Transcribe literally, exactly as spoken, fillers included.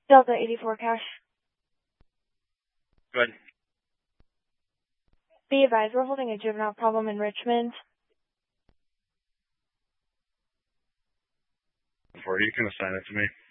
Delta eighty-four cash. Good. Be advised, we're holding a juvenile problem in Richmond. Before you can assign it to me.